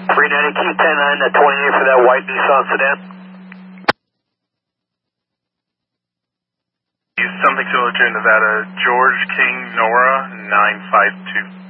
390, keep 10-9 at 28 for that white Nissan sedan. Something similar to Nevada, George King Nora 952.